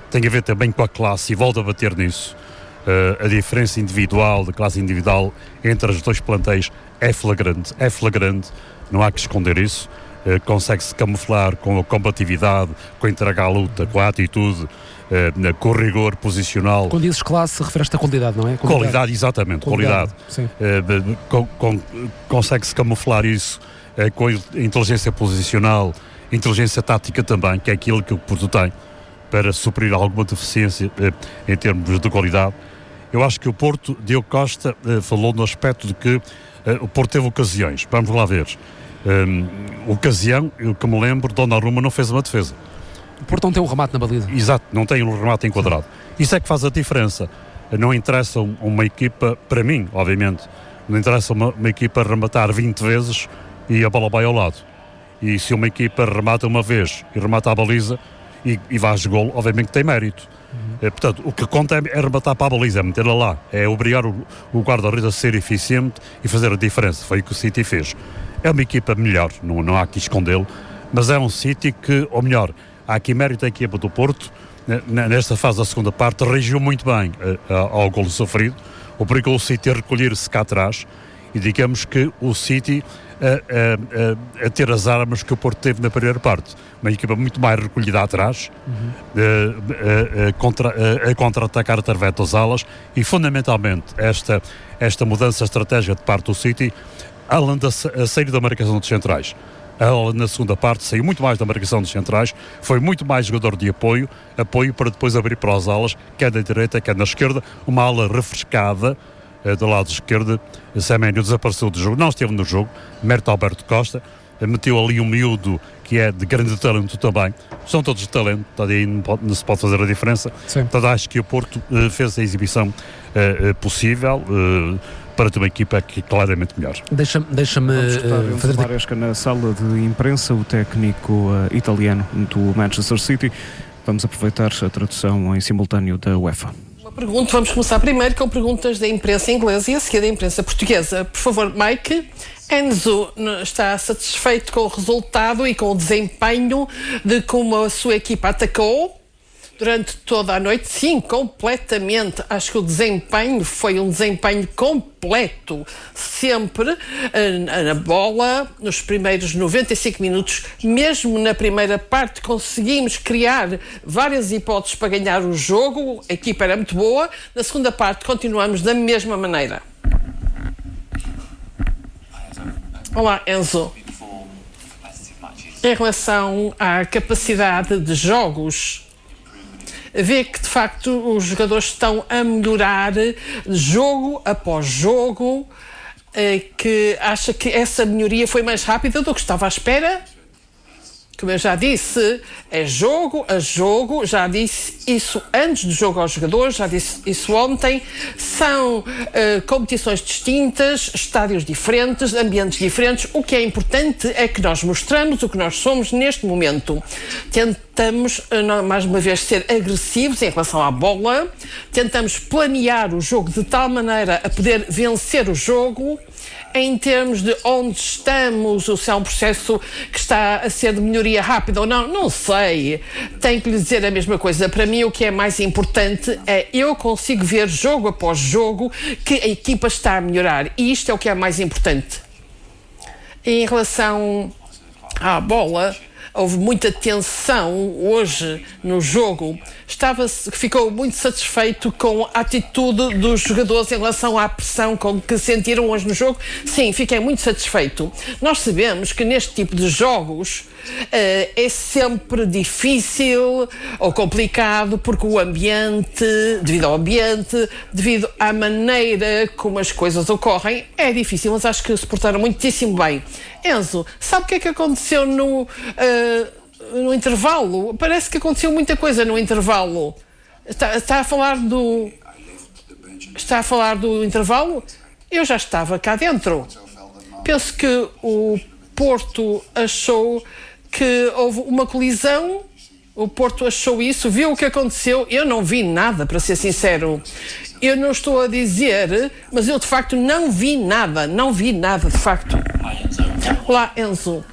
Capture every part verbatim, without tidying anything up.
tem a ver também com a classe, e volto a bater nisso. Uh, a diferença individual, da classe individual entre os dois plantéis é flagrante, é flagrante, não há que esconder isso. Uh, consegue-se camuflar com a combatividade, com a entrega à luta, com a atitude, uh, com o rigor posicional. Quando dizes classe, referes-te à qualidade, não é? Qualidade, qualidade exatamente, qualidade. qualidade. Uh, com, com, consegue-se camuflar isso uh, com a inteligência posicional, inteligência tática também, que é aquilo que o Porto tem para suprir alguma deficiência uh, em termos de qualidade. Eu acho que o Porto, Diogo Costa, uh, falou no aspecto de que uh, o Porto teve ocasiões. Vamos lá ver. Um, ocasião, eu que me lembro, Donnarumma não fez uma defesa. O Porto não tem um remate na baliza. Exato, não tem um remate enquadrado. Sim. Isso é que faz a diferença. Não interessa uma equipa, para mim, obviamente, não interessa uma, uma equipa rematar vinte vezes e a bola vai ao lado. E se uma equipa remata uma vez e remata a baliza e, e vai a golo, obviamente tem mérito. Uhum. É, portanto, o que conta é, é rematar para a baliza, é metê-la lá, é obrigar o, o guarda-redes a ser eficiente e fazer a diferença. Foi o que o City fez. É uma equipa melhor, não, não há que escondê-lo, mas é um City que, ou melhor, há aqui mérito da equipa do Porto, nesta fase da segunda parte, reagiu muito bem uh, ao golo sofrido, obrigou o City a recolher-se cá atrás e digamos que o City uh, uh, uh, a ter as armas que o Porto teve na primeira parte. Uma equipa muito mais recolhida atrás, uhum. uh, uh, uh, contra, uh, a contra-atacar através das alas e, fundamentalmente, esta, esta mudança estratégica de parte do City, além da a saída da marcação dos centrais. Ela, na segunda parte, saiu muito mais da marcação dos centrais, foi muito mais jogador de apoio, apoio para depois abrir para as alas, quer da direita, quer na esquerda, uma ala refrescada, eh, do lado esquerdo. Semenyo desapareceu do jogo, não esteve no jogo, mérito Alberto Costa, eh, meteu ali um miúdo que é de grande talento também, são todos de talento, aí não, pode, não se pode fazer a diferença. Sim. Portanto, acho que o Porto eh, fez a exibição eh, possível, eh, para ter uma equipa que é claramente melhor. Deixa-me, deixa-me uh, fazer Maresca na sala de imprensa, o técnico uh, italiano do Manchester City. Vamos aproveitar a tradução em simultâneo da UEFA. Uma pergunta, vamos começar primeiro com perguntas da imprensa inglesa e a seguir da imprensa portuguesa. Por favor, Mike. Enzo está satisfeito com o resultado e com o desempenho de como a sua equipa atacou durante toda a noite? Sim, completamente. Acho que o desempenho foi um desempenho completo. Sempre na bola, nos primeiros noventa e cinco minutos, mesmo na primeira parte, conseguimos criar várias hipóteses para ganhar o jogo. A equipa era muito boa. Na segunda parte, continuamos da mesma maneira. Olá, Enzo. Em relação à capacidade de jogos, vê que, de facto, os jogadores estão a melhorar jogo após jogo, que acha que essa melhoria foi mais rápida do que estava à espera? Como eu já disse, é jogo a jogo, já disse isso antes do jogo aos jogadores, já disse isso ontem. São uh, competições distintas, estádios diferentes, ambientes diferentes. O que é importante é que nós mostramos o que nós somos neste momento. Tentamos, uh, mais uma vez, ser agressivos em relação à bola, tentamos planear o jogo de tal maneira a poder vencer o jogo. Em termos de onde estamos, ou se é um processo que está a ser de melhoria rápida ou não, não sei. Tenho que lhe dizer a mesma coisa. Para mim, o que é mais importante é eu consigo ver jogo após jogo que a equipa está a melhorar. E isto é o que é mais importante. Em relação à bola, houve muita tensão hoje no jogo. Estava, ficou muito satisfeito com a atitude dos jogadores em relação à pressão com que sentiram hoje no jogo? Sim, fiquei muito satisfeito. Nós sabemos que neste tipo de jogos uh, é sempre difícil ou complicado porque o ambiente, devido ao ambiente, devido à maneira como as coisas ocorrem, é difícil, mas acho que se portaram muitíssimo bem. Enzo, sabe o que é que aconteceu no... Uh, no intervalo? Parece que aconteceu muita coisa no intervalo. Está, está a falar do... Está a falar do intervalo? Eu já estava cá dentro. Penso que o Porto achou que houve uma colisão. O Porto achou isso, viu o que aconteceu. Eu não vi nada, para ser sincero. Eu não estou a dizer, mas eu de facto não vi nada. Não vi nada, de facto. Olá, Enzo.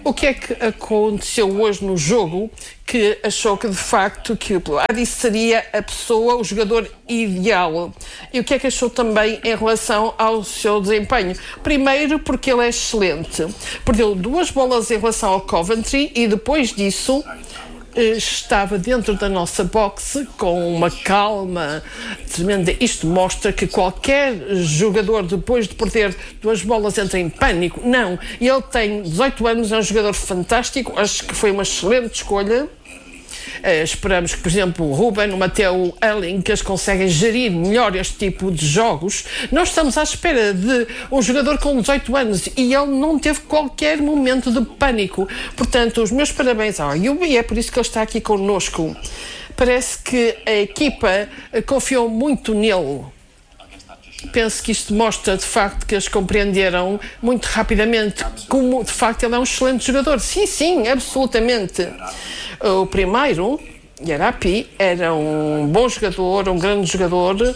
O que é que aconteceu hoje no jogo que achou que de facto que o Adi seria a pessoa, o jogador ideal? E o que é que achou também em relação ao seu desempenho? Primeiro, porque ele é excelente. Perdeu duas bolas em relação ao Coventry e depois disso estava dentro da nossa boxe com uma calma tremenda. Isto mostra que qualquer jogador, depois de perder duas bolas, entra em pânico. Não, ele tem dezoito anos, é um jogador fantástico, acho que foi uma excelente escolha. Uh, esperamos que, por exemplo, o Ruben, o Mateo Erling, que eles conseguem gerir melhor este tipo de jogos. Nós estamos à espera de um jogador com dezoito anos e ele não teve qualquer momento de pânico. Portanto, os meus parabéns ao Ayubi e é por isso que ele está aqui connosco. Parece que a equipa confiou muito nele. Penso que isto mostra, de facto, que eles compreenderam muito rapidamente como, de facto, ele é um excelente jogador. Sim, sim, absolutamente. O primeiro, Yarapi, era um bom jogador, um grande jogador,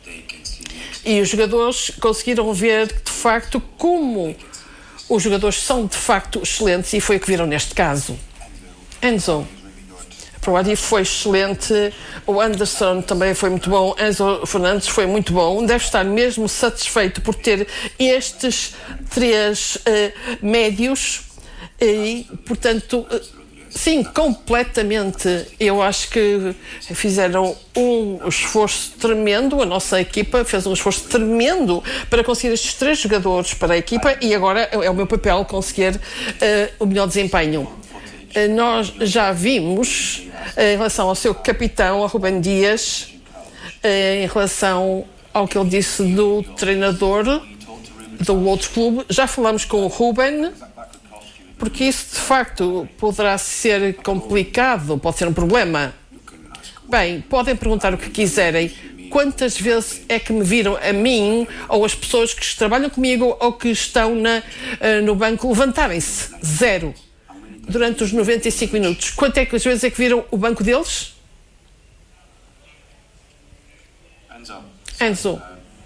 e os jogadores conseguiram ver, de facto, como os jogadores são, de facto, excelentes, e foi o que viram neste caso. Enzo. O Adi foi excelente, o Anderson também foi muito bom, Enzo Fernandes foi muito bom, deve estar mesmo satisfeito por ter estes três uh, médios e, portanto, uh, sim, completamente. Eu acho que fizeram um esforço tremendo, a nossa equipa fez um esforço tremendo para conseguir estes três jogadores para a equipa e agora é o meu papel conseguir uh, o melhor desempenho. Nós já vimos, em relação ao seu capitão, a Ruben Dias, em relação ao que ele disse do treinador do outro clube, já falamos com o Ruben, porque isso de facto poderá ser complicado, pode ser um problema. Bem, podem perguntar o que quiserem. Quantas vezes é que me viram a mim, ou as pessoas que trabalham comigo, ou que estão na, no banco, levantarem-se? Zero. Durante os noventa e cinco minutos. Quantas é vezes é que viram o banco deles? Enzo. Enzo.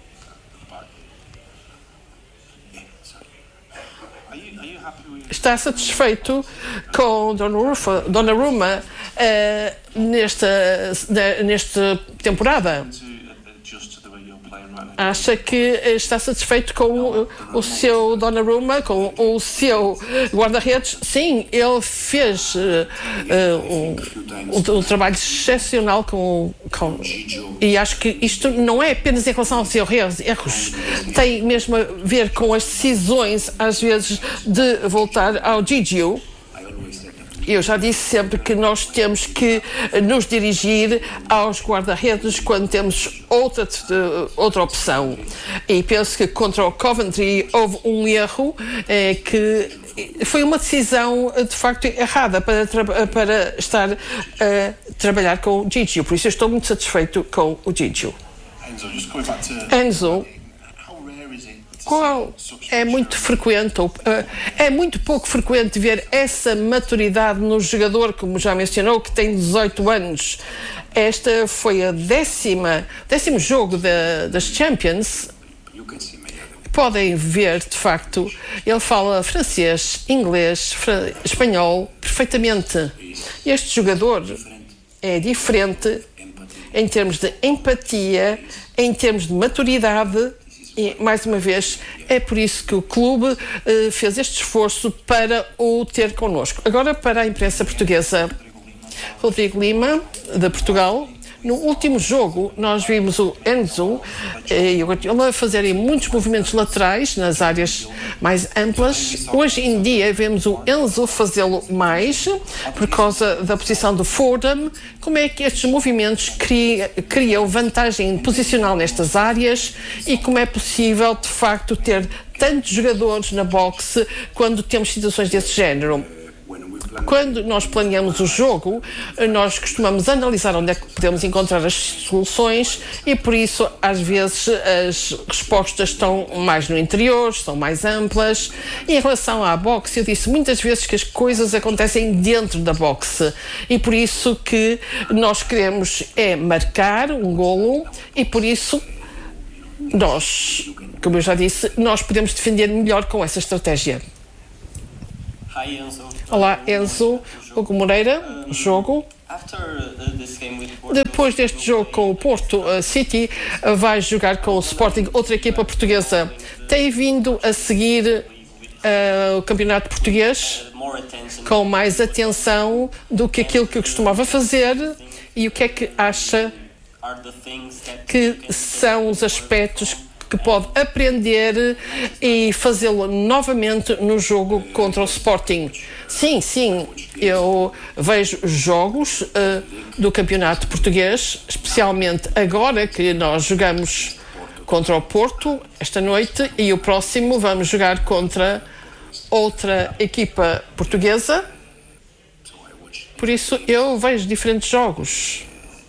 Está satisfeito com Donnarumma, Donnarumma uh, nesta, nesta temporada? Acha que está satisfeito com o, o seu Donnarumma, com o seu guarda-redes? Sim, ele fez uh, uh, um, um, um trabalho excepcional com, com... E acho que isto não é apenas em relação aos seus erros. Tem mesmo a ver com as decisões, às vezes, de voltar ao Gigio. Eu já disse sempre que nós temos que nos dirigir aos guarda-redes quando temos outra, outra opção. E penso que contra o Coventry houve um erro é, que foi uma decisão de facto errada para, para estar a trabalhar com o Gigio. Por isso eu estou muito satisfeito com o Gigio. Enzo. Qual é muito frequente, ou, uh, é muito pouco frequente ver essa maturidade no jogador, como já mencionou, que tem dezoito anos. Esta foi a décima, décimo jogo da, das Champions. Podem ver, de facto, ele fala francês, inglês, fra- espanhol, perfeitamente. Este jogador é diferente em termos de empatia, em termos de maturidade. E, mais uma vez, é por isso que o clube uh, fez este esforço para o ter connosco. Agora, para a imprensa portuguesa, Rodrigo Lima, de Portugal. No último jogo, nós vimos o Enzo e o Guardiola fazerem muitos movimentos laterais nas áreas mais amplas. Hoje em dia, vemos o Enzo fazê-lo mais por causa da posição do Fordham. Como é que estes movimentos cria, criam vantagem posicional nestas áreas e como é possível, de facto, ter tantos jogadores na boxe quando temos situações desse género? Quando nós planeamos o jogo, nós costumamos analisar onde é que podemos encontrar as soluções e, por isso, às vezes, as respostas estão mais no interior, são mais amplas. E em relação à boxe, eu disse muitas vezes que as coisas acontecem dentro da boxe e, por isso, que nós queremos é marcar um golo e, por isso, nós, como eu já disse, nós podemos defender melhor com essa estratégia. Olá, Enzo. Hugo Moreira, jogo. Depois deste jogo com o Porto City, vai jogar com o Sporting, outra equipa portuguesa. Tem vindo a seguir uh, o campeonato português com mais atenção do que aquilo que eu costumava fazer, e o que é que acha que são os aspectos que pode aprender e fazê-lo novamente no jogo contra o Sporting? Sim, sim, eu vejo jogos uh, do campeonato português, especialmente agora que nós jogamos contra o Porto esta noite, e o próximo vamos jogar contra outra equipa portuguesa. Por isso eu vejo diferentes jogos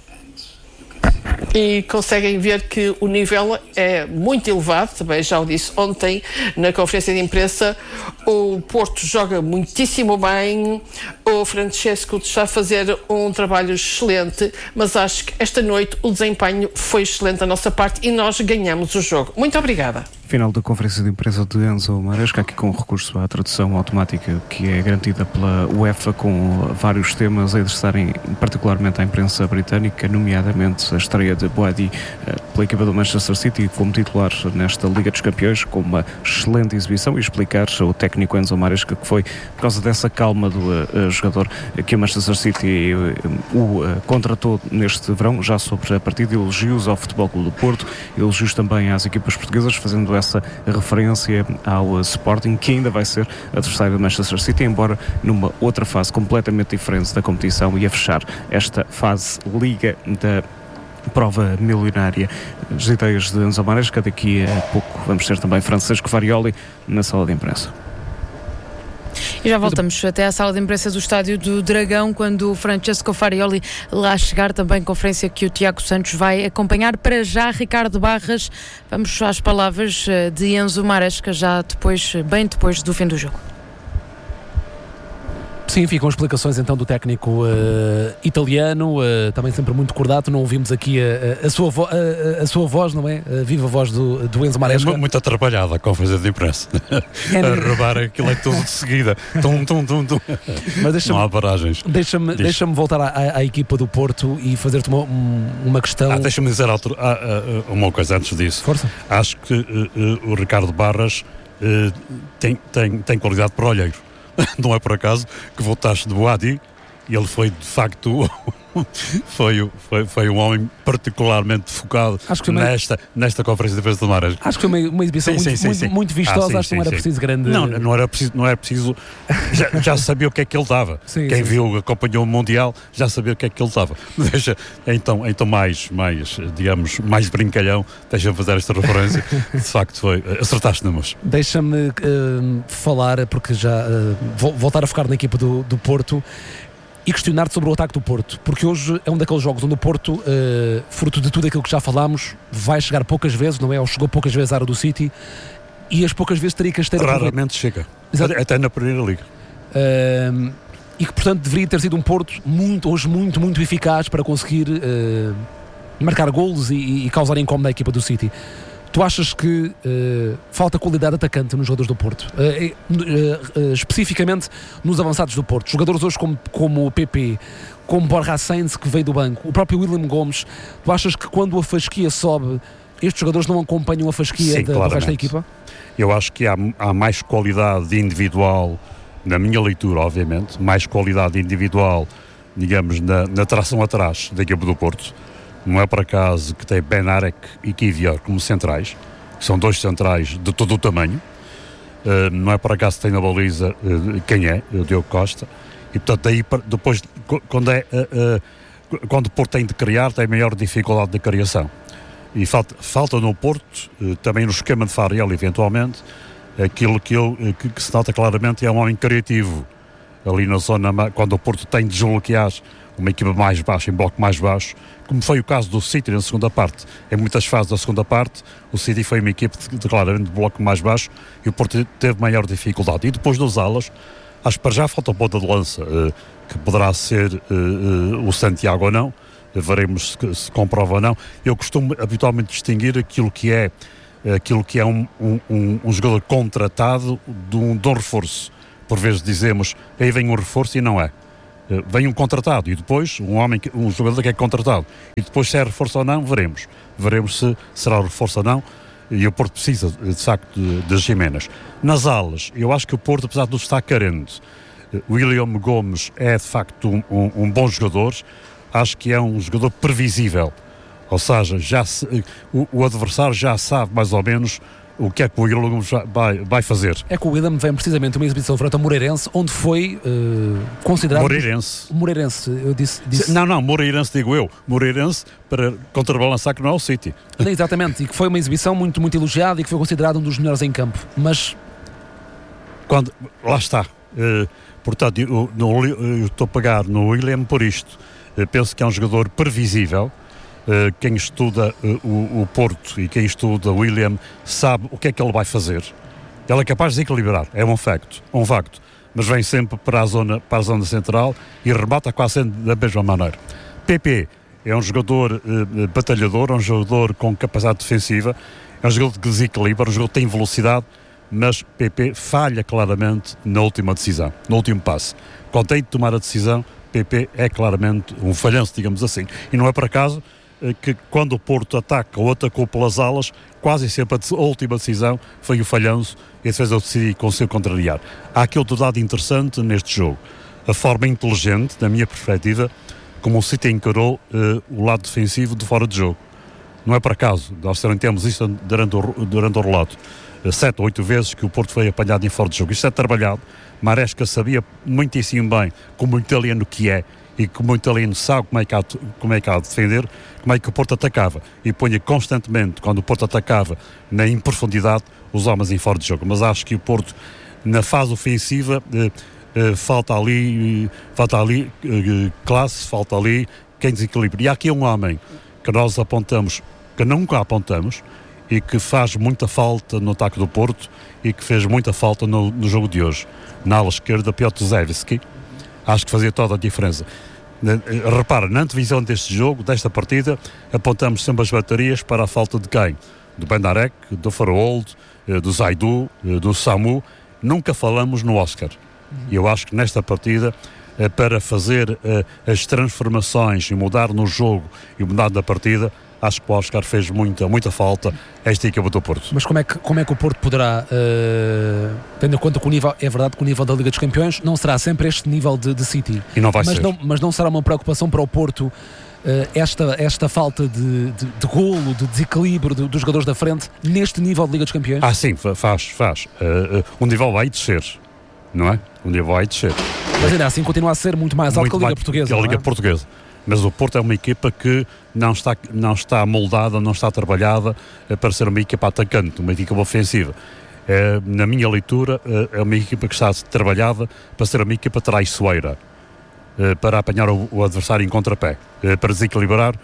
e conseguem ver que o nível é muito elevado. Também já o disse ontem na conferência de imprensa, o Porto joga muitíssimo bem, o Francesco está a fazer um trabalho excelente, mas acho que esta noite o desempenho foi excelente da nossa parte e nós ganhamos o jogo. Muito obrigada. Final da conferência de imprensa de Enzo Maresca, aqui com recurso à tradução automática que é garantida pela UEFA, com vários temas a interessarem particularmente à imprensa britânica, nomeadamente a estreia de Boadi pela equipa do Manchester City como titular nesta Liga dos Campeões, com uma excelente exibição, e explicar o técnico Enzo Maresca que foi por causa dessa calma do uh, jogador que o Manchester City uh, o uh, contratou neste verão. Já sobre a partida, elogios ao Futebol Clube do Porto, elogios também às equipas portuguesas, fazendo essa referência ao Sporting, que ainda vai ser adversário do Manchester City, embora numa outra fase completamente diferente da competição, e a fechar esta fase Liga da prova milionária. As ideias de Enzo Maresca. Daqui a pouco vamos ter também Francisco Farioli na sala de imprensa. E já voltamos até à sala de imprensa do Estádio do Dragão, quando o Francesco Farioli lá chegar, também conferência que o Tiago Santos vai acompanhar. Para já, Ricardo Barras, vamos às palavras de Enzo Maresca, já depois, bem depois do fim do jogo. Sim, ficam explicações então do técnico uh, italiano, uh, também sempre muito cordato. Não ouvimos aqui a, a, a, sua, vo- a, a sua voz, não é? A viva voz do, do Enzo Maresca. É muito atrapalhada a conferência de imprensa. É, a roubar aquilo é tudo de seguida. Tum, tum, tum, tum. Mas não há paragens. Deixa-me, deixa-me voltar à, à, à equipa do Porto e fazer-te uma, uma questão. Ah, deixa-me dizer outro, ah, ah, uma coisa antes disso. Força. Acho que uh, uh, o Ricardo Barras uh, tem, tem, tem qualidade para olheiro. Não é por acaso que votaste de Boadi, e ele foi de facto foi, foi, foi um homem particularmente focado nesta, nesta conferência de imprensa do Maresca. Acho que foi uma, uma exibição sim, muito, sim, muito, sim. muito vistosa. Ah, sim, acho que não era sim, preciso grande. Não, não era preciso, não era preciso. Já, já sabia o que é que ele dava. Sim, Quem sim, viu, sim. acompanhou o Mundial, já sabia o que é que ele dava. Deixa, então, então mais, mais, digamos, mais brincalhão, deixa-me fazer esta referência. De facto, foi. Acertaste números. Deixa-me uh, falar, porque já uh, vou voltar a focar na equipa do, do Porto. E questionar-te sobre o ataque do Porto, porque hoje é um daqueles jogos onde o Porto, uh, fruto de tudo aquilo que já falámos, vai chegar poucas vezes, não é? Ou chegou poucas vezes à área do City, e as poucas vezes teria que ter... Raramente chega, Exato. até na primeira liga. Uh, e que, portanto, deveria ter sido um Porto muito, hoje muito, muito eficaz para conseguir uh, marcar golos e, e causar incómodo à equipa do City. Tu achas que uh, falta qualidade atacante nos jogadores do Porto? Uh, uh, uh, especificamente nos avançados do Porto. Jogadores hoje como, como o P P, como Borja Sainz, que veio do banco, o próprio William Gomes. Tu achas que quando a fasquia sobe, estes jogadores não acompanham a fasquia Sim, da, do resto da equipa? Eu acho que há, há mais qualidade individual, na minha leitura, obviamente, mais qualidade individual, digamos, na, na tração atrás da equipa do Porto. Não é por acaso que tem Benarek e Kivior como centrais, que são dois centrais de todo o tamanho. Uh, não é por acaso que tem na baliza uh, quem é, o Diogo Costa. E portanto aí depois, quando, é, uh, uh, quando o Porto tem de criar, tem maior dificuldade de criação. E falta, falta no Porto, uh, também no esquema de Farioli eventualmente, aquilo que, eu, uh, que, que se nota claramente é um homem criativo. Ali na zona, quando o Porto tem de desbloquear uma equipa mais baixa, em bloco mais baixo, como foi o caso do City na segunda parte. Em muitas fases da segunda parte, o City foi uma equipa de, de, claramente de bloco mais baixo, e o Porto teve maior dificuldade. E depois dos alas, acho que para já falta a ponta de lança, uh, que poderá ser uh, uh, o Santiago ou não, uh, veremos se, se comprova ou não. Eu costumo habitualmente distinguir aquilo que é, uh, aquilo que é um, um, um, um jogador contratado de um, de um reforço. por vezes dizemos, aí vem um reforço e não é. Uh, vem um contratado e depois um homem, que, um jogador que é contratado e depois se é reforço ou não, veremos. Veremos se será reforço ou não e o Porto precisa de facto de, de Giménez. Nas alas, eu acho que o Porto, apesar de tudo, está carente. Uh, William Gomes é de facto um, um, um bom jogador, acho que é um jogador previsível, ou seja, já se, uh, o, o adversário já sabe mais ou menos o que é que o William Gomes vai, vai fazer. É que o William vem precisamente uma exibição frente ao Moreirense, onde foi uh, considerado... Moreirense. Moreirense, eu disse, disse... Não, não, Moreirense digo eu. Moreirense para contrabalançar que não é o City. Não, exatamente, e que foi uma exibição muito, muito elogiada e que foi considerado um dos melhores em campo, mas... Quando, lá está. Uh, portanto, eu, no, eu estou a pagar no William por isto. Uh, penso que é um jogador previsível. Uh, quem estuda uh, o, o Porto e quem estuda o William sabe o que é que ele vai fazer. Ele é capaz de equilibrar, é um facto, um facto, mas vem sempre para a zona, para a zona central e remata quase sempre da mesma maneira. P P é um jogador uh, batalhador, é um jogador com capacidade defensiva, é um jogador que desequilibra, é um jogador que tem velocidade, mas P P falha claramente na última decisão, no último passe. Quando tem de tomar a decisão, P P é claramente um falhanço, digamos assim, e não é por acaso que quando o Porto ataca ou atacou pelas alas, quase sempre a última decisão foi o falhanço e a defesa decidiu conseguir contrariar. Há aqui outro dado interessante neste jogo, a forma inteligente, na minha perspectiva, como o City encarou uh, o lado defensivo de fora de jogo. Não é por acaso, nós também temos isso durante o, durante o relato, uh, sete ou oito vezes que o Porto foi apanhado em fora de jogo. Isto é trabalhado. Maresca sabia muitíssimo bem, como o italiano que é, e como o italiano sabe como é, que há, como é que há de defender, como é que o Porto atacava, e punha constantemente, quando o Porto atacava na improfundidade, os homens em fora de jogo. Mas acho que o Porto, na fase ofensiva, eh, eh, falta ali, eh, falta ali eh, classe, falta ali quem desequilibra. E há aqui um homem que nós apontamos, que nunca apontamos, e que faz muita falta no ataque do Porto, e que fez muita falta no, no jogo de hoje. Na ala esquerda, Piotr Zewski, acho que fazia toda a diferença. Repara, na antevisão deste jogo, desta partida, apontamos sempre as baterias para a falta de quem? Do Bendarek, do Farold, do Zaidu, do Samu. Nunca falamos no Oscar. E eu acho que nesta partida, para fazer as transformações e mudar no jogo e mudar na partida, acho que o Oscar fez muita, muita falta a esta equipa do Porto. Mas como é que, como é que o Porto poderá, uh, tendo em conta que o nível, é verdade que o nível da Liga dos Campeões não será sempre este nível de, de City. E não vai mas ser. Não, mas não será uma preocupação para o Porto uh, esta, esta falta de, de, de golo, de desequilíbrio de, dos jogadores da frente neste nível de Liga dos Campeões? Ah, sim, faz, faz. Uh, uh, o nível vai descer, não é? O nível vai descer. Mas ainda assim continua a ser muito mais alto que a Liga mais, Portuguesa. Que a Liga é? Portuguesa. Mas o Porto é uma equipa que não está, não está moldada, não está trabalhada para ser uma equipa atacante, uma equipa ofensiva. É, na minha leitura, é uma equipa que está trabalhada para ser uma equipa traiçoeira, para apanhar o, o adversário em contrapé, para desequilibrar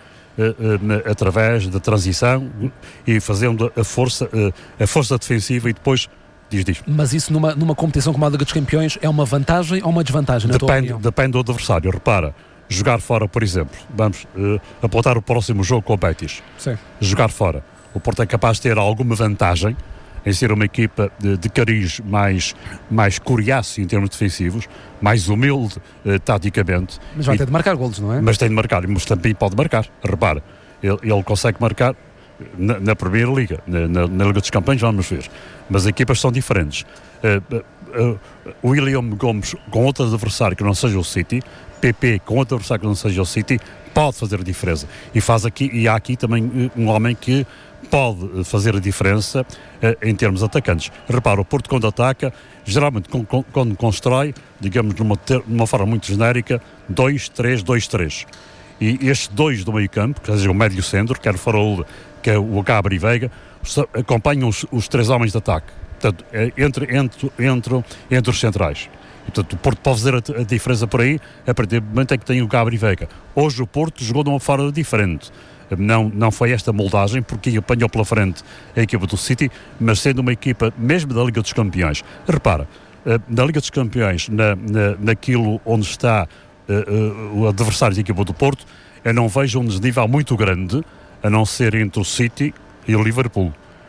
através da transição e fazendo a força, a força defensiva e depois diz, diz. Mas isso numa, numa competição como a Liga dos Campeões é uma vantagem ou uma desvantagem? Na depende, tua opinião? depende do adversário. Repara, jogar fora, por exemplo, vamos uh, apontar o próximo jogo com o Betis. Sim. Jogar fora. O Porto é capaz de ter alguma vantagem em ser uma equipa de, de cariz mais, mais coriáceo em termos defensivos, mais humilde uh, taticamente. Mas vai e, ter de marcar golos, não é? Mas tem de marcar, mas também pode marcar. Repara, ele, ele consegue marcar na, na Primeira Liga, na, na, na Liga dos Campeões, vamos ver. Mas as equipas são diferentes. Uh, uh, uh, William Gomes com outro adversário que não seja o City, P P com outro adversário que não seja o City, pode fazer a diferença. E, faz aqui, e há aqui também um homem que pode fazer a diferença uh, em termos atacantes. Repara, o Porto quando ataca, geralmente com, com, quando constrói, digamos numa, ter, numa forma muito genérica, dois três dois três. E estes dois do meio campo, quer dizer, o médio centro, quer o Farol, quer o Gabri e Veiga, acompanham os, os três homens de ataque. Portanto, entre, entre, entre, entre os centrais. Portanto, o Porto pode fazer a, a diferença por aí a partir do momento em que tem o Gabri e Veiga. Hoje o Porto jogou de uma forma diferente. Não, não foi esta moldagem, porque apanhou pela frente a equipa do City, mas sendo uma equipa mesmo da Liga dos Campeões. Repara, na Liga dos Campeões, na, na, naquilo onde está uh, uh, o adversário da equipa do Porto, eu não vejo um desnível muito grande, a não ser entre o City e o Liverpool.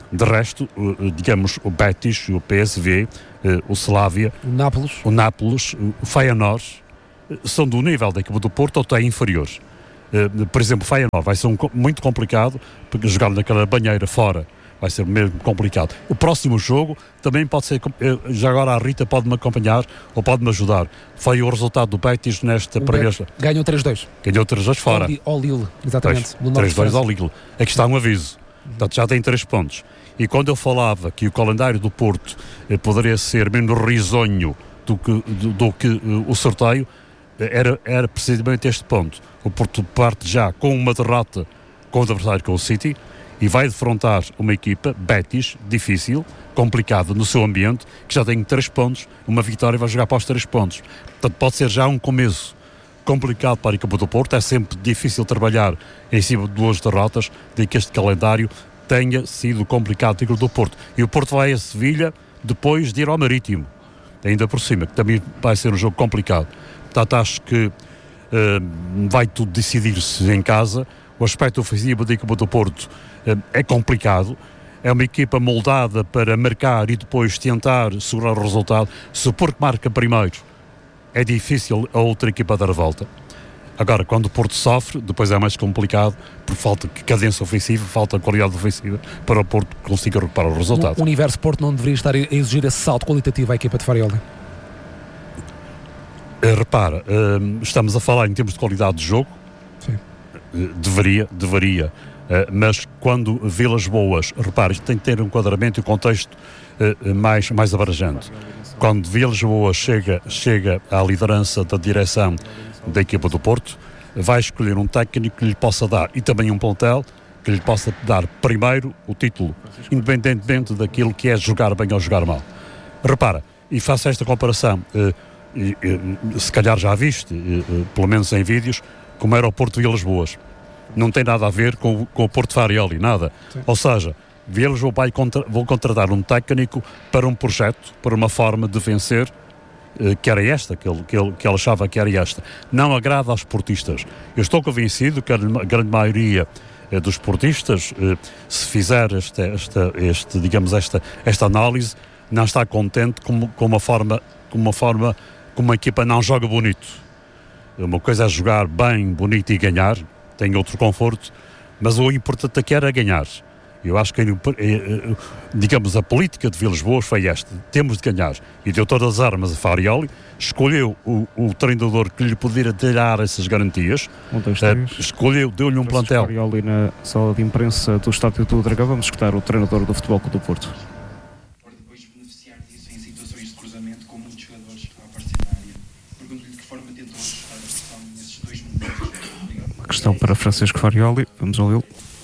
De resto, digamos, o Betis, o P S V, o Slavia, o Nápoles, o, Nápoles, o Feyenoord, são do nível da equipa do Porto ou até inferiores. Por exemplo, o Feyenoord vai ser um, muito complicado, porque jogar naquela banheira fora vai ser mesmo complicado. O próximo jogo também pode ser, já agora a Rita pode-me acompanhar ou pode-me ajudar. Foi o resultado do Betis nesta primeira... Ganhou três dois. Ganhou três dois fora. Ao Lille, exatamente. três dois ao Lille. Aqui está um aviso. Portanto, já tem três pontos. E quando eu falava que o calendário do Porto eh, poderia ser menos risonho do que, do, do que uh, o sorteio, era, era precisamente este ponto. O Porto parte já com uma derrota com o adversário, com o City, e vai defrontar uma equipa, Betis, difícil, complicada no seu ambiente, que já tem três pontos, uma vitória e vai jogar para os três pontos. Portanto, pode ser já um começo complicado para a equipa do Porto. É sempre difícil trabalhar em cima de duas derrotas, de que este calendário tenha sido complicado para a equipa do Porto. E o Porto vai a Sevilha depois de ir ao Marítimo, ainda por cima, que também vai ser um jogo complicado. Portanto, acho que uh, vai tudo decidir-se em casa. O aspecto ofensivo da equipa do Porto uh, é complicado. É uma equipa moldada para marcar e depois tentar segurar o resultado. Se o Porto marca primeiro, é difícil a outra equipa dar a volta. Agora, quando o Porto sofre, depois é mais complicado, por falta de cadência ofensiva, falta de qualidade ofensiva, para o Porto conseguir recuperar o resultado. O universo Porto não deveria estar a exigir esse salto qualitativo à equipa de Farioli? Uh, repara, uh, estamos a falar em termos de qualidade de jogo. Sim. Uh, deveria, deveria. Uh, mas quando Vilas Boas, repara, isto tem que ter um enquadramento e um contexto uh, mais, mais abrangente. Quando Vilas Boas chega, chega à liderança da direção da equipa do Porto, vai escolher um técnico que lhe possa dar, e também um plantel que lhe possa dar primeiro o título, independentemente daquilo que é jogar bem ou jogar mal. Repara, e faço esta comparação, uh, e, e, se calhar já viste, e, e, pelo menos em vídeos, como era o Porto de Vilas Boas. Não tem nada a ver com, com o Porto Farioli, nada. Sim. Ou seja, Vilas Boas vai contra, vão contratar um técnico para um projeto, para uma forma de vencer, eh, que era esta, que ele, que, ele, que ele achava que era esta. Não agrada aos portistas. Eu estou convencido que a grande maioria eh, dos portistas, eh, se fizer esta, esta, este, digamos, esta, esta análise, não está contente com, com uma forma, com uma forma, como uma equipa não joga bonito. Uma coisa é jogar bem, bonito e ganhar, tem outro conforto, mas o importante aqui era ganhar. Eu acho que, digamos, a política de Vilas Boas foi esta: temos de ganhar. E deu todas as armas a Farioli, escolheu o, o treinador que lhe poderia dar essas garantias, um, dois, três. Uh, escolheu, deu-lhe um plantel. Farioli na sala de imprensa do Estádio do Dragão. Vamos escutar o treinador do Futebol Clube do Porto. Para depois beneficiar disso em situações de cruzamento com muitos jogadores a aparecer na área. Pergunto-lhe de que forma tentou ajustar a pressão nesses dois momentos. Uma questão para Francisco Farioli. Vamos ouvi-lo.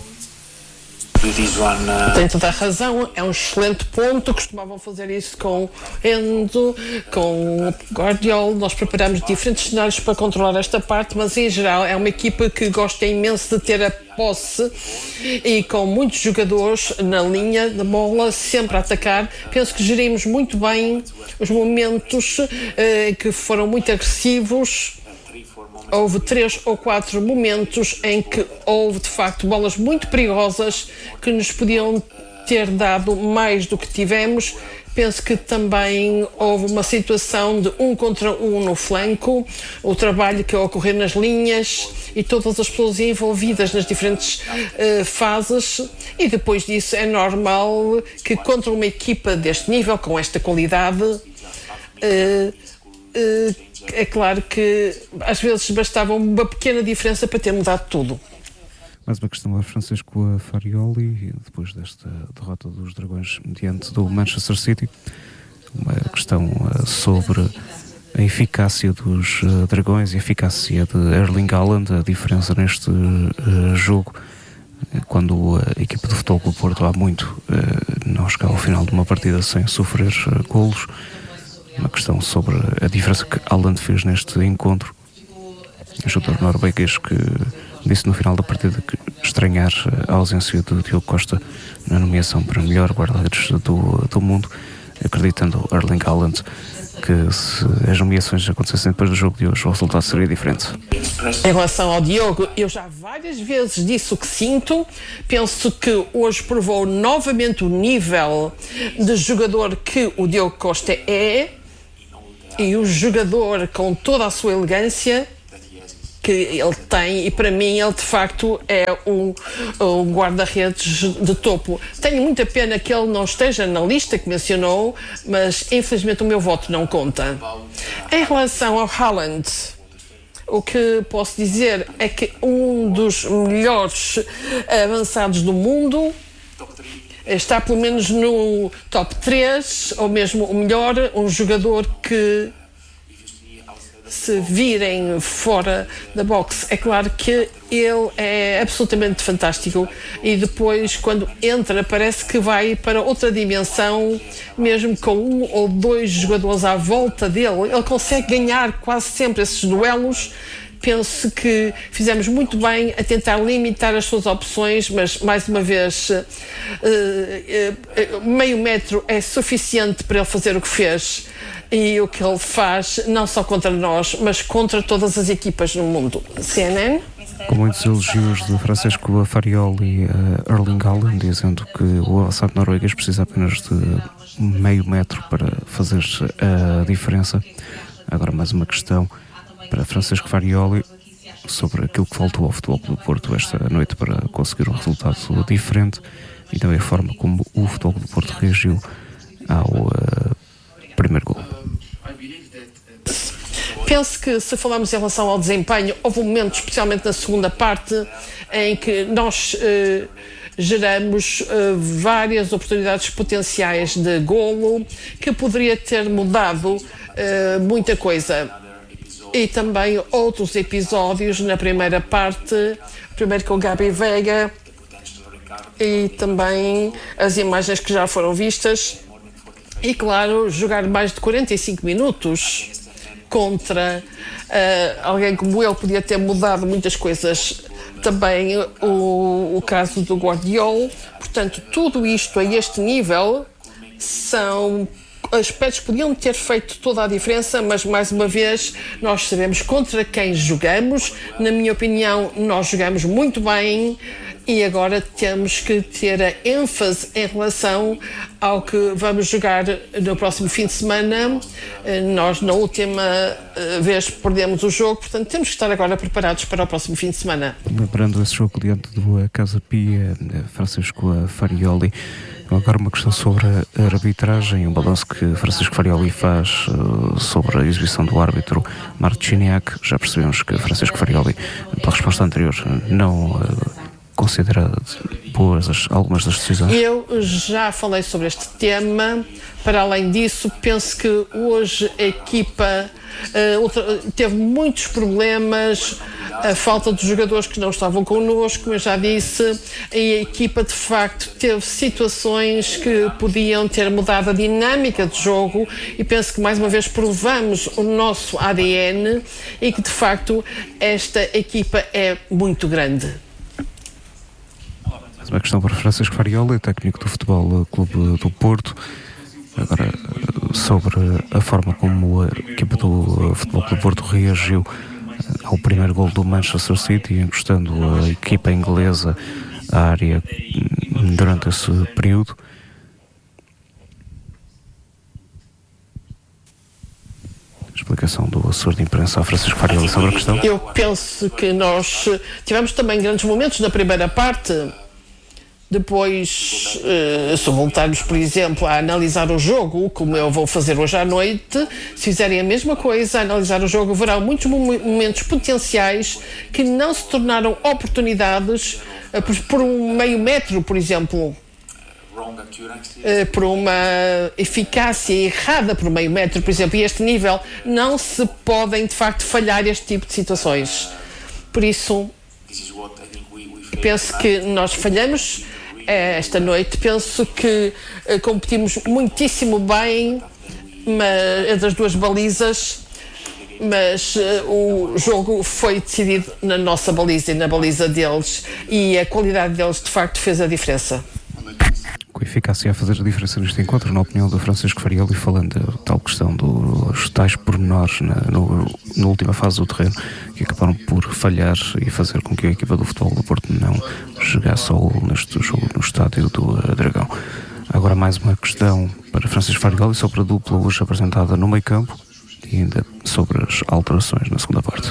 Tem toda a razão, é um excelente ponto. Costumavam fazer isso com Endo, com Guardiola. Nós preparamos diferentes cenários para controlar esta parte, mas em geral é uma equipa que gosta imenso de ter a posse e com muitos jogadores na linha da bola, sempre a atacar. Penso que gerimos muito bem os momentos eh, que foram muito agressivos. Houve três ou quatro momentos em que houve, de facto, bolas muito perigosas que nos podiam ter dado mais do que tivemos. Penso que também houve uma situação de um contra um no flanco, o trabalho que ocorreu nas linhas e todas as pessoas envolvidas nas diferentes uh, fases. E depois disso é normal que contra uma equipa deste nível, com esta qualidade, uh, uh, é claro que às vezes bastava uma pequena diferença para ter mudado tudo. Mais uma questão a Francisco Farioli, depois desta derrota dos Dragões diante do Manchester City. Uma questão sobre a eficácia dos Dragões e a eficácia de Erling Haaland, a diferença neste jogo, quando a equipa de futebol do Porto há muito não chega ao final de uma partida sem sofrer golos. Uma questão sobre a diferença que Haaland fez neste encontro. O jogador norueguês que disse no final da partida que estranhar a ausência de Diogo Costa na nomeação para melhor guarda-redes do, do mundo, acreditando Erling Haaland que se as nomeações acontecessem depois do jogo de hoje, o resultado seria diferente? Em relação ao Diogo, eu já várias vezes disse o que sinto. Penso que hoje provou novamente o nível de jogador que o Diogo Costa é, e o jogador com toda a sua elegância que ele tem, e para mim ele de facto é um, um guarda-redes de topo. Tenho muita pena que ele não esteja na lista que mencionou, mas infelizmente o meu voto não conta. Em relação ao Haaland, o que posso dizer é que um dos melhores avançados do mundo está pelo menos no top três, ou mesmo o melhor, um jogador que, se virem fora da boxe, é claro que ele é absolutamente fantástico, e depois quando entra parece que vai para outra dimensão, mesmo com um ou dois jogadores à volta dele, ele consegue ganhar quase sempre esses duelos. Penso que fizemos muito bem a tentar limitar as suas opções, mas mais uma vez uh, uh, uh, meio metro é suficiente para ele fazer o que fez, e o que ele faz não só contra nós, mas contra todas as equipas no mundo. C N N? Com muitos elogios de Francesco Farioli e uh, Erling Haaland, dizendo que o avançado norueguês precisa apenas de meio metro para fazer a diferença. Agora mais uma questão para Francesco Farioli sobre aquilo que faltou ao Futebol Clube do Porto esta noite para conseguir um resultado diferente, e também a forma como o Futebol Clube do Porto reagiu ao uh, primeiro gol. Penso que, se falarmos em relação ao desempenho, houve um momento, especialmente na segunda parte, em que nós uh, geramos uh, várias oportunidades potenciais de golo, que poderia ter mudado uh, muita coisa. E também outros episódios na primeira parte, primeiro com o Gabi Veiga, e também as imagens que já foram vistas. E claro, jogar mais de quarenta e cinco minutos contra uh, alguém como ele podia ter mudado muitas coisas. Também o, o caso do Guardiola. Portanto, tudo isto a este nível são aspectos que podiam ter feito toda a diferença, mas mais uma vez nós sabemos contra quem jogamos. Na minha opinião, nós jogamos muito bem, e agora temos que ter a ênfase em relação ao que vamos jogar no próximo fim de semana. Nós na última vez perdemos o jogo, portanto temos que estar agora preparados para o próximo fim de semana. Lembrando esse jogo diante do Casa Pia, Francesco Farioli. Agora uma questão sobre a arbitragem, um balanço que Francesco Farioli faz uh, sobre a exibição do árbitro Marciniak. Já percebemos que Francesco Farioli, pela resposta anterior, não uh, considera boas as, algumas das decisões. Eu já falei sobre este tema. Para além disso, penso que hoje a equipa uh, outra, teve muitos problemas, a falta de jogadores que não estavam connosco, como eu já disse, e a equipa de facto teve situações que podiam ter mudado a dinâmica de jogo, e penso que mais uma vez provamos o nosso A D N, e que de facto esta equipa é muito grande. Mais uma questão para Francesco Farioli, técnico do Futebol Clube do Porto. Agora, sobre a forma como a equipa do Futebol Clube do Porto reagiu ao primeiro gol do Manchester City, encostando a equipa inglesa à área durante esse período. Explicação do assessor de imprensa a Francisco Farioli sobre a questão. Eu penso que nós tivemos também grandes momentos na primeira parte. Depois, se voltarmos, por exemplo, a analisar o jogo, como eu vou fazer hoje à noite, se fizerem a mesma coisa, a analisar o jogo, verão muitos momentos potenciais que não se tornaram oportunidades por um meio metro, por exemplo, por uma eficácia errada por meio metro, por exemplo, e a este nível não se podem, de facto, falhar este tipo de situações. Por isso, penso que nós falhamos esta noite. Penso que uh, competimos muitíssimo bem mas, entre as duas balizas, mas uh, o jogo foi decidido na nossa baliza e na baliza deles, e a qualidade deles de facto fez a diferença. Com eficácia a fazer a diferença neste encontro, na opinião do Francisco Farioli, falando da tal questão dos tais pormenores na, no, na última fase do terreno, que acabaram por falhar e fazer com que a equipa do Futebol do Porto não chegasse ao gol neste jogo no estádio do uh, Dragão. Agora mais uma questão para Francisco Farioli sobre a dupla hoje apresentada no meio campo e ainda sobre as alterações na segunda parte.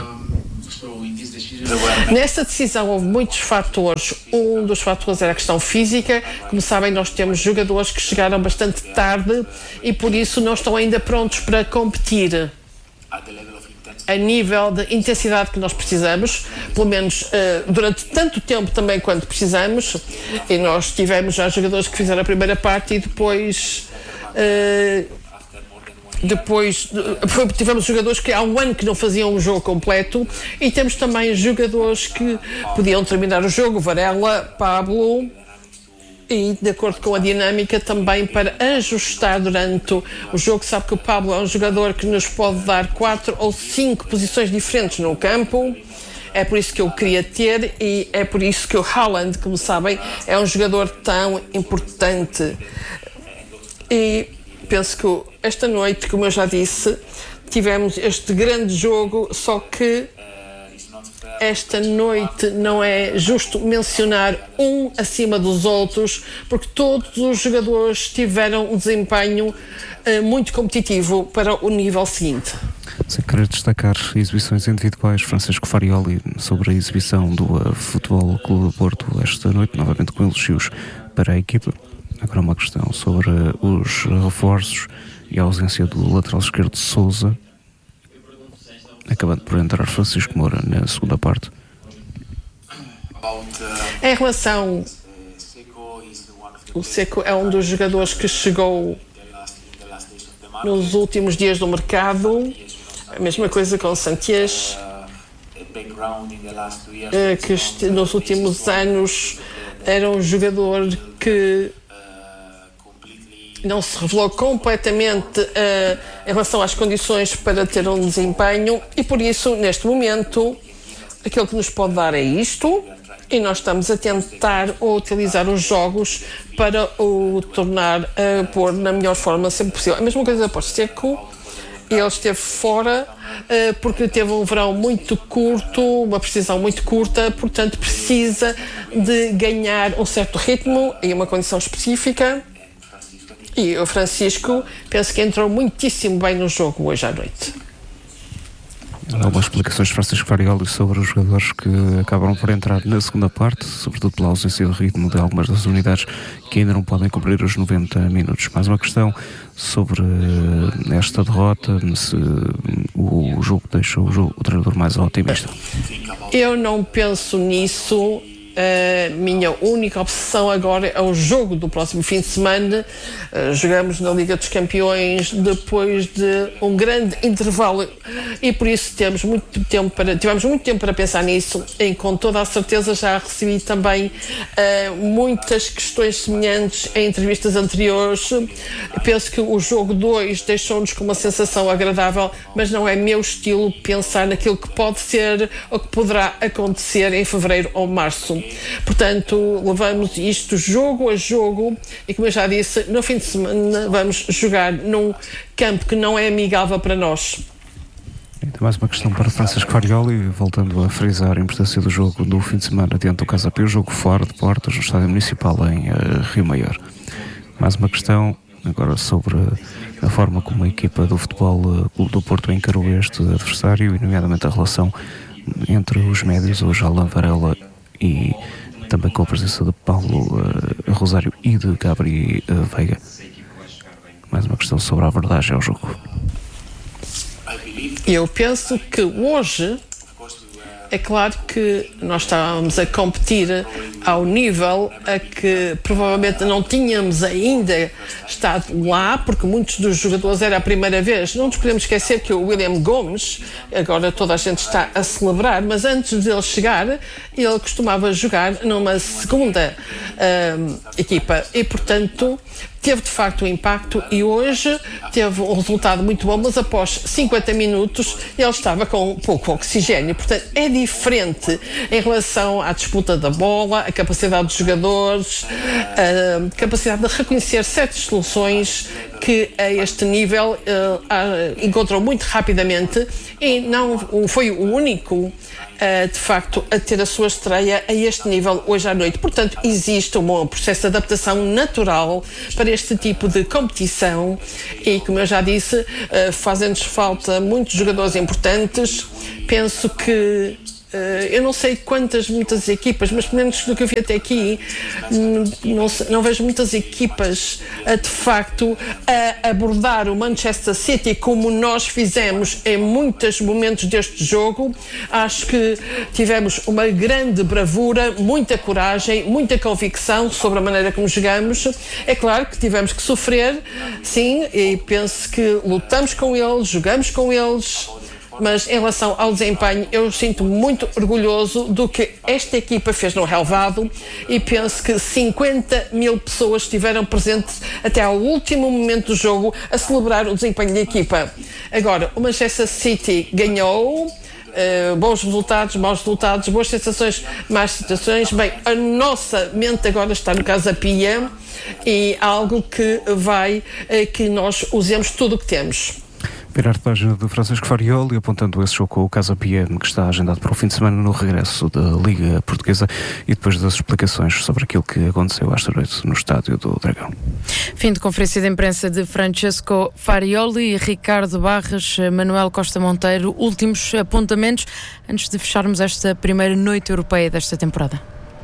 Nesta decisão houve muitos fatores. Um dos fatores era a questão física. Como sabem, nós temos jogadores que chegaram bastante tarde e por isso não estão ainda prontos para competir a nível de intensidade que nós precisamos, pelo menos uh, durante tanto tempo também quanto precisamos. E nós tivemos já jogadores que fizeram a primeira parte e depois... Uh, Depois tivemos jogadores que há um ano que não faziam um jogo completo e temos também jogadores que podiam terminar o jogo, Varela, Pablo, e de acordo com a dinâmica também para ajustar durante o jogo. Sabe que o Pablo é um jogador que nos pode dar quatro ou cinco posições diferentes no campo. É por isso que eu queria ter e é por isso que o Haaland, como sabem, é um jogador tão importante. E penso que esta noite, como eu já disse, tivemos este grande jogo, só que esta noite não é justo mencionar um acima dos outros, porque todos os jogadores tiveram um desempenho uh, muito competitivo para o nível seguinte. Sem querer destacar exibições individuais, Francisco Farioli sobre a exibição do uh, Futebol Clube do Porto esta noite, novamente com elogios para a equipa. Agora uma questão sobre os reforços e a ausência do lateral esquerdo de Sousa, acabando por entrar Francisco Moura na segunda parte. Em relação, o Seco é um dos jogadores que chegou nos últimos dias do mercado, a mesma coisa com o Santiés, que nos últimos anos era um jogador que não se revelou completamente uh, em relação às condições para ter um desempenho e por isso, neste momento, aquilo que nos pode dar é isto e nós estamos a tentar utilizar os jogos para o tornar a uh, pôr na melhor forma sempre possível. A mesma coisa para o Seco, ele esteve fora uh, porque teve um verão muito curto, uma precisão muito curta, portanto precisa de ganhar um certo ritmo e uma condição específica. E o Francisco, penso que entrou muitíssimo bem no jogo hoje à noite. Algumas explicações de Francisco Farioli sobre os jogadores que acabaram por entrar na segunda parte, sobretudo pela ausência de ritmo de algumas das unidades que ainda não podem cumprir os noventa minutos. Mais uma questão sobre esta derrota, se o jogo deixou o, jogo, o treinador mais otimista. Eu não penso nisso. A minha única obsessão agora é o jogo do próximo fim de semana. Uh, jogamos na Liga dos Campeões depois de um grande intervalo e por isso temos muito tempo para, tivemos muito tempo para pensar nisso e com toda a certeza já recebi também uh, muitas questões semelhantes em entrevistas anteriores. Penso que o jogo dois deixou-nos com uma sensação agradável, mas não é meu estilo pensar naquilo que pode ser ou que poderá acontecer em fevereiro ou março. Portanto, levamos isto jogo a jogo e, como eu já disse, no fim de semana vamos jogar num campo que não é amigável para nós. Então, mais uma questão para Francisco Farioli, voltando a frisar a importância do jogo do fim de semana diante do Casa Pia, o jogo fora de portas no Estádio Municipal em uh, Rio Maior. Mais uma questão agora sobre a forma como a equipa do Futebol uh, Clube do Porto encarou este adversário e, nomeadamente, a relação entre os médios, hoje Alain Varela e também com a presença de Paulo uh, Rosário e de Gabri uh, Veiga. Mais uma questão sobre a abordagem ao jogo. Eu penso que hoje é claro que nós estávamos a competir ao nível a que provavelmente não tínhamos ainda estado lá, porque muitos dos jogadores era a primeira vez. Não nos podemos esquecer que o William Gomes, agora toda a gente está a celebrar, mas antes dele chegar, ele costumava jogar numa segunda uh, equipa e, portanto, teve de facto um impacto e hoje teve um resultado muito bom, mas após cinquenta minutos ele estava com pouco oxigênio. Portanto, é diferente em relação à disputa da bola, a capacidade dos jogadores, a capacidade de reconhecer certas soluções que a este nível uh, encontrou muito rapidamente e não foi o único uh, de facto a ter a sua estreia a este nível hoje à noite. Portanto, existe um processo de adaptação natural para este tipo de competição e, como eu já disse, uh, fazem-nos falta muitos jogadores importantes. Penso que Uh, eu não sei quantas, muitas equipas, mas pelo menos do que eu vi até aqui, não, não vejo muitas equipas uh, de facto a abordar o Manchester City como nós fizemos em muitos momentos deste jogo. Acho que tivemos uma grande bravura, muita coragem, muita convicção sobre a maneira como jogamos. É claro que tivemos que sofrer, sim, e penso que lutamos com eles, jogamos com eles. Mas em relação ao desempenho, eu sinto muito orgulhoso do que esta equipa fez no relvado e penso que cinquenta mil pessoas estiveram presentes até ao último momento do jogo a celebrar o desempenho da equipa. Agora, o Manchester City ganhou, uh, bons resultados, maus resultados, boas sensações, más situações. Bem, a nossa mente agora está no Casa Pia e algo que vai, uh, que nós usemos tudo o que temos. Virar de página do Francisco Farioli, apontando esse jogo com o Casa Pia, que está agendado para o fim de semana no regresso da Liga Portuguesa e depois das explicações sobre aquilo que aconteceu esta noite no Estádio do Dragão. Fim de conferência de imprensa de Francesco Farioli e Ricardo Barras, Manuel Costa Monteiro. Últimos apontamentos antes de fecharmos esta primeira noite europeia desta temporada.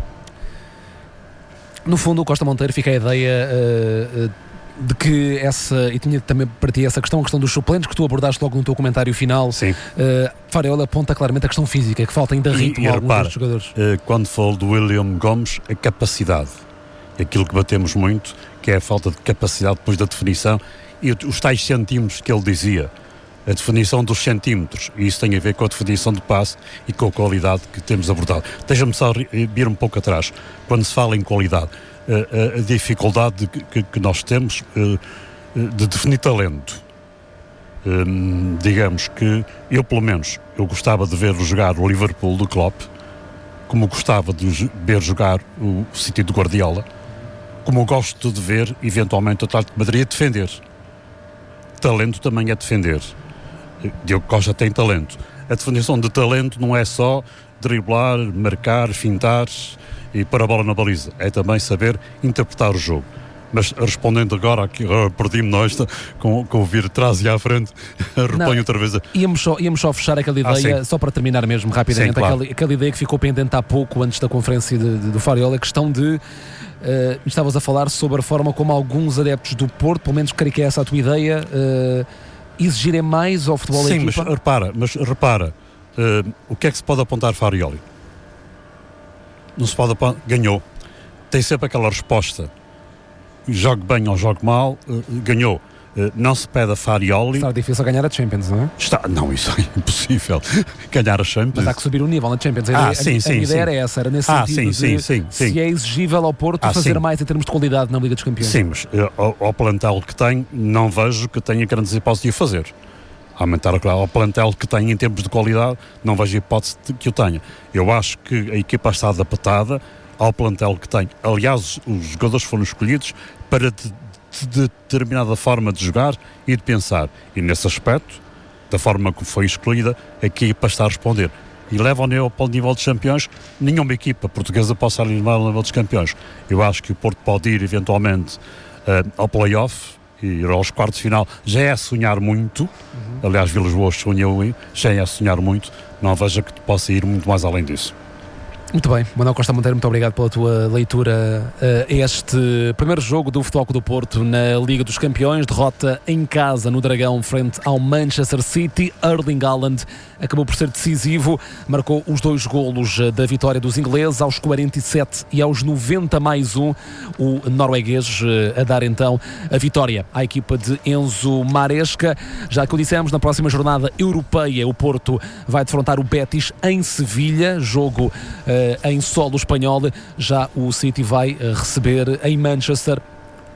No fundo, o Costa Monteiro fica a ideia... Uh, uh, de que essa, e tinha também para ti essa questão, a questão dos suplentes, que tu abordaste logo no teu comentário final. Sim. Uh, Farioli aponta claramente a questão física, que falta ainda ritmo e, e a alguns repara, dos jogadores. Uh, quando falo do William Gomes, a capacidade, aquilo que batemos muito, que é a falta de capacidade depois da definição, e os tais centímetros que ele dizia, a definição dos centímetros, e isso tem a ver com a definição do passe e com a qualidade que temos abordado. Deixa-me só vir um pouco atrás, quando se fala em qualidade, A, a, a dificuldade que, que nós temos uh, de definir talento. Um, digamos que eu, pelo menos, eu gostava de ver jogar o Liverpool do Klopp, como gostava de ver jogar o City do Guardiola, como eu gosto de ver, eventualmente, o Atlético de Madrid a defender. Talento também é defender. Diogo Costa tem talento. A definição de talento não é só driblar, marcar, fintar e pôr a bola na baliza, é também saber interpretar o jogo. Mas respondendo agora, aqui, oh, perdi-me nós com, com o vir atrás e à frente, reponho outra vez. A... Íamos, só, íamos só fechar aquela ideia, ah, só para terminar mesmo rapidamente, sim, claro. aquela, aquela ideia que ficou pendente há pouco, antes da conferência de, de, do Farioli, a questão de, uh, estavas a falar sobre a forma como alguns adeptos do Porto, pelo menos creio que é essa a tua ideia, uh, exigirem mais ao futebol da equipa. Sim, mas repara, mas repara uh, o que é que se pode apontar Farioli? Não se pode apontar, ganhou. Tem sempre aquela resposta, jogue bem ou jogue mal, uh, ganhou. Uh, não se pede a Farioli. Está difícil ganhar a Champions, não é? Está, não, isso é impossível. Ganhar a Champions. Mas há que subir o nível na Champions. A, ah, ideia, sim, a, sim, a ideia sim. era essa, era nesse ah, sentido sim, de sim, sim, se é exigível ao Porto ah, fazer sim. mais em termos de qualidade na Liga dos Campeões. Sim, mas uh, ao, ao plantel que tem, não vejo que tenha grandes hipóteses de o fazer. Aumentar ao plantel que tem em termos de qualidade, não vejo hipótese de que o tenha. Eu acho que a equipa está adaptada ao plantel que tem. Aliás, os jogadores foram escolhidos para de, de determinada forma de jogar e de pensar. E nesse aspecto, da forma como foi escolhida, a equipa está a responder. E leva ao nível, para o nível dos campeões, nenhuma equipa portuguesa possa levar ao nível dos campeões. Eu acho que o Porto pode ir, eventualmente, uh, ao play-off, e ir aos quartos de final. Já é sonhar muito. Uhum. Aliás, Vilas Boas sonhou, já é sonhar muito. Não vejo que possa ir muito mais além disso. Muito bem, Manuel Costa Monteiro, muito obrigado pela tua leitura a este primeiro jogo do Futebol Clube do Porto na Liga dos Campeões, derrota em casa no Dragão frente ao Manchester City. Erling Haaland acabou por ser decisivo, marcou os dois golos da vitória dos ingleses aos quarenta e sete e aos noventa mais um, o norueguês a dar então a vitória à equipa de Enzo Maresca. Já que o dissemos, na próxima jornada europeia o Porto vai defrontar o Betis em Sevilha, jogo uh, em solo espanhol. Já o City vai uh, receber em Manchester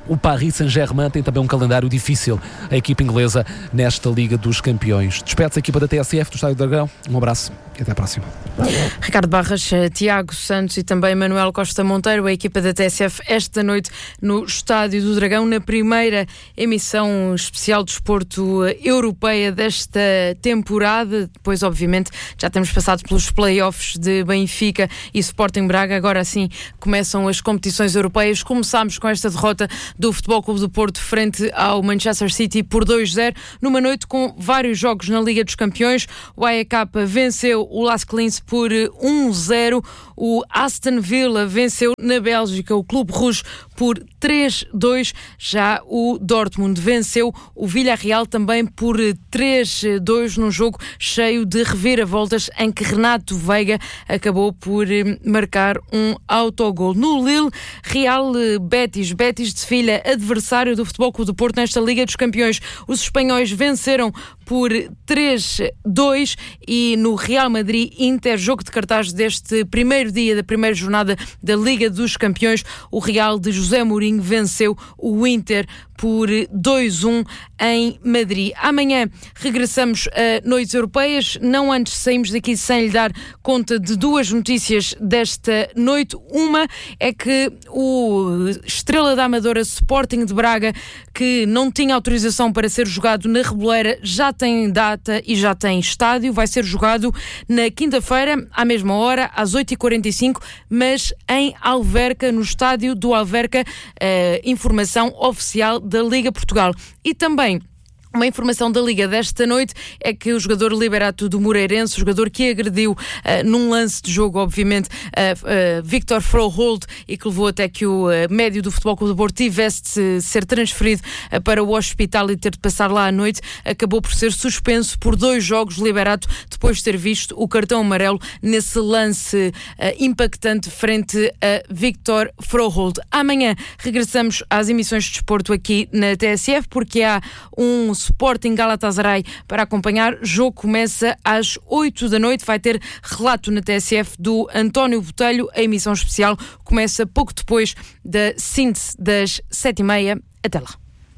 o Paris Saint-Germain tem também um calendário difícil, a equipa inglesa, nesta Liga dos Campeões. Despede-se a equipa da T S F do Estádio do Dragão. Um abraço e até à próxima. Ricardo Barras, Tiago Santos e também Manuel Costa Monteiro, a equipa da T S F esta noite no Estádio do Dragão, na primeira emissão especial de desporto europeia desta temporada. Depois, obviamente, já temos passado pelos play-offs de Benfica e Sporting Braga. Agora sim começam as competições europeias. Começámos com esta derrota do Futebol Clube do Porto frente ao Manchester City por dois zero, numa noite com vários jogos na Liga dos Campeões. O A E K venceu o Las Clins por um zero. O Aston Villa venceu na Bélgica o Clube Rouge por três dois. Já o Dortmund venceu o Villarreal também por três dois, num jogo cheio de reviravoltas em que Renato Veiga acabou por marcar um autogol. No Lille, Real Betis. Betis de Sevilha, adversário do Futebol Clube do Porto nesta Liga dos Campeões. Os espanhóis venceram por três dois. E no Real Madrid Inter, jogo de cartaz deste primeiro dia da primeira jornada da Liga dos Campeões, o Real de José Mourinho venceu o Inter por dois um em Madrid. Amanhã regressamos a Noites Europeias, não antes saímos daqui sem lhe dar conta de duas notícias desta noite. Uma é que o Estrela da Amadora Sporting de Braga, que não tinha autorização para ser jogado na Reboleira, já tem data e já tem estádio. Vai ser jogado na quinta-feira, à mesma hora, às oito e quarenta e cinco, mas em Alverca, no estádio do Alverca. Uh, informação oficial da Liga Portugal. E também uma informação da Liga desta noite é que o jogador Liberato do Moreirense, o jogador que agrediu uh, num lance de jogo, obviamente, uh, uh, Victor Froholt, e que levou até que o uh, médio do Futebol Clube do Porto tivesse de ser transferido uh, para o hospital e ter de passar lá à noite, acabou por ser suspenso por dois jogos. Liberato, depois de ter visto o cartão amarelo nesse lance uh, impactante frente a Victor Froholt. Amanhã regressamos às emissões de desporto aqui na T S F, porque há um Sporting Galatasaray para acompanhar. O jogo começa às oito da noite. Vai ter relato na T S F do António Botelho. A emissão especial começa pouco depois da síntese das sete e meia. Até lá.